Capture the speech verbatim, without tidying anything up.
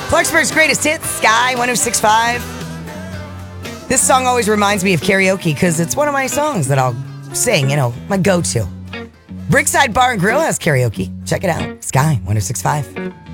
Clarksburg's greatest hits, Sky one oh six point five. This song always reminds me of karaoke because it's one of my songs that I'll sing, you know, my go-to. Brickside Bar and Grill has karaoke. Check it out. Sky one oh six point five.